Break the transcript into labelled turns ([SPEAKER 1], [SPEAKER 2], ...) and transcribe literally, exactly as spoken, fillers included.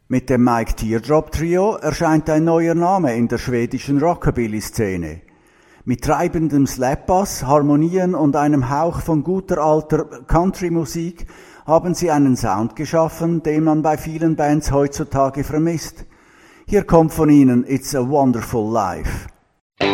[SPEAKER 1] Mit dem Mike Teardrop Trio erscheint ein neuer Name in der schwedischen Rockabilly-Szene. Mit treibendem Slapbass, Harmonien und einem Hauch von guter alter Country-Musik haben sie einen Sound geschaffen, den man bei vielen Bands heutzutage vermisst. Hier kommt von ihnen It's a Wonderful Life.